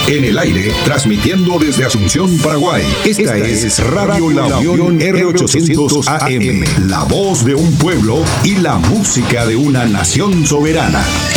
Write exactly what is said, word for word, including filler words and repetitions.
En el aire, transmitiendo desde Asunción, Paraguay. Esta, Esta es Radio La Unión R ochocientos A M, la voz de un pueblo y la música de una nación soberana.